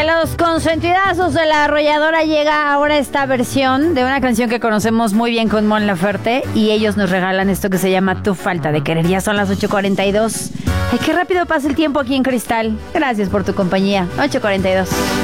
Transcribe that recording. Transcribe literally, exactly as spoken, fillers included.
los consentidazos de la arrolladora llega ahora esta versión de una canción que conocemos muy bien con Mon Laferte y ellos nos regalan esto que se llama Tu Falta de Querer. Ya son las ocho cuarenta y dos. Ay, qué rápido pasa el tiempo aquí en Cristal. Gracias por tu compañía. ocho cuarenta y dos.